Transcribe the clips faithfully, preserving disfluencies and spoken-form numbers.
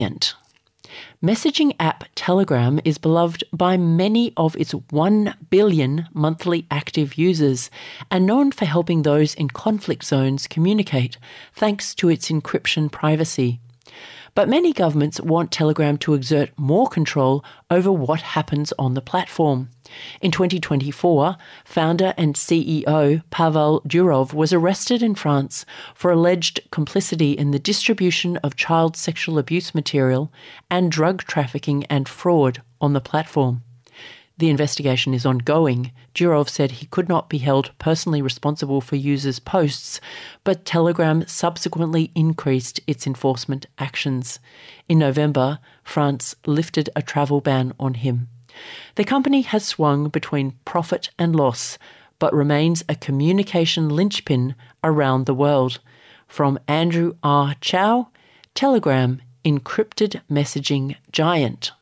Messaging app Telegram is beloved by many of its one billion monthly active users and known for helping those in conflict zones communicate, thanks to its encryption privacy. But many governments want Telegram to exert more control over what happens on the platform. In twenty twenty-four, founder and C E O Pavel Durov was arrested in France for alleged complicity in the distribution of child sexual abuse material and drug trafficking and fraud on the platform. The investigation is ongoing. Durov said he could not be held personally responsible for users' posts, but Telegram subsequently increased its enforcement actions. In November, France lifted a travel ban on him. The company has swung between profit and loss, but remains a communication linchpin around the world. From Andrew R. Chow, Telegram, encrypted messaging giant.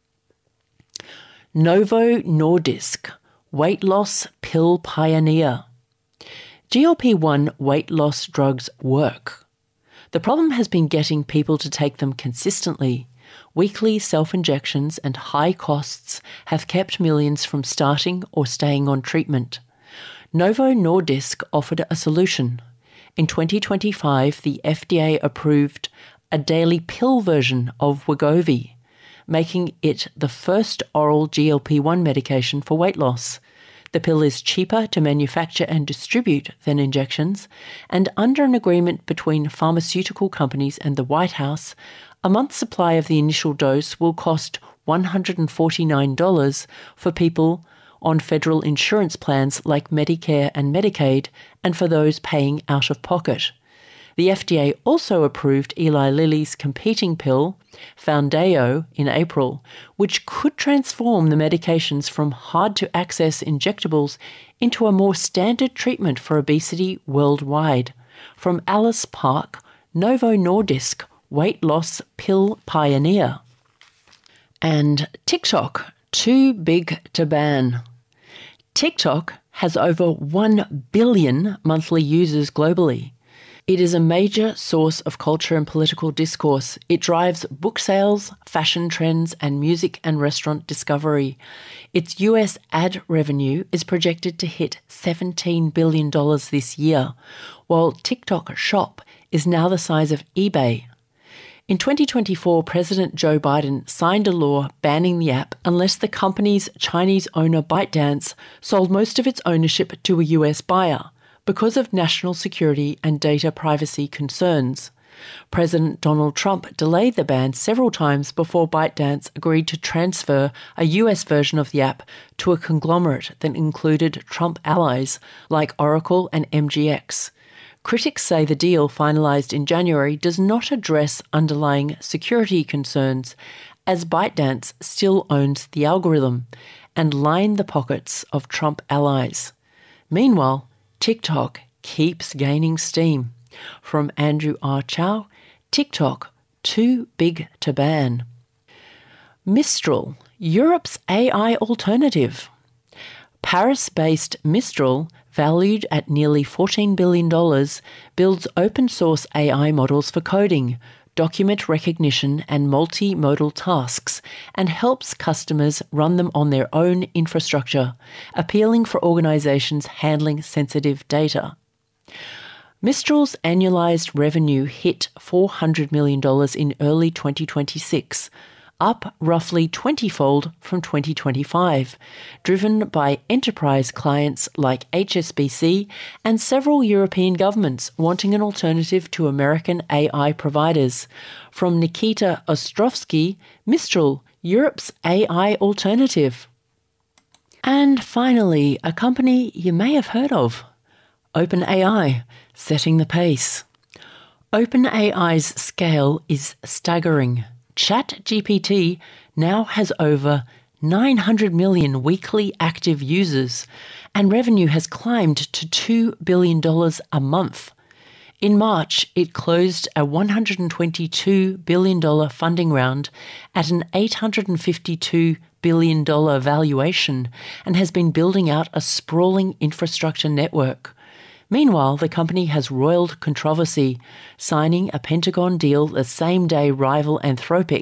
Novo Nordisk, weight loss pill pioneer. G L P one weight loss drugs work. The problem has been getting people to take them consistently. Weekly self-injections and high costs have kept millions from starting or staying on treatment. Novo Nordisk offered a solution. In twenty twenty-five, the F D A approved a daily pill version of Wegovy, making it the first oral G L P one medication for weight loss. The pill is cheaper to manufacture and distribute than injections, and under an agreement between pharmaceutical companies and the White House, a month's supply of the initial dose will cost one hundred forty-nine dollars for people on federal insurance plans like Medicare and Medicaid, and for those paying out of pocket. The F D A also approved Eli Lilly's competing pill, Foundayo, in April, which could transform the medications from hard-to-access injectables into a more standard treatment for obesity worldwide. From Alice Park, Novo Nordisk, weight loss pill pioneer. And TikTok, too big to ban. TikTok has over one billion monthly users globally. It is a major source of culture and political discourse. It drives book sales, fashion trends, and music and restaurant discovery. Its U S ad revenue is projected to hit seventeen billion dollars this year, while TikTok Shop is now the size of eBay. In twenty twenty-four, President Joe Biden signed a law banning the app unless the company's Chinese owner ByteDance sold most of its ownership to a U S buyer, because of national security and data privacy concerns. President Donald Trump delayed the ban several times before ByteDance agreed to transfer a U S version of the app to a conglomerate that included Trump allies like Oracle and M G X. Critics say the deal, finalized in January, does not address underlying security concerns, as ByteDance still owns the algorithm, and line the pockets of Trump allies. Meanwhile, TikTok keeps gaining steam. From Andrew R. Chow, TikTok, too big to ban. Mistral, Europe's A I alternative. Paris-based Mistral, valued at nearly fourteen billion dollars, builds open-source A I models for coding, document recognition and multimodal tasks, and helps customers run them on their own infrastructure, appealing for organizations handling sensitive data. Mistral's annualized revenue hit four hundred million dollars in early twenty twenty-six, up roughly twenty-fold from twenty twenty-five, driven by enterprise clients like H S B C and several European governments wanting an alternative to American A I providers. From Nikita Ostrovsky, Mistral, Europe's A I alternative. And finally, a company you may have heard of, OpenAI, setting the pace. OpenAI's scale is staggering. ChatGPT now has over nine hundred million weekly active users, and revenue has climbed to two billion dollars a month. In March, it closed a one hundred twenty-two billion dollars funding round at an eight hundred fifty-two billion dollars valuation and has been building out a sprawling infrastructure network. Meanwhile, the company has roiled controversy, signing a Pentagon deal the same day rival Anthropic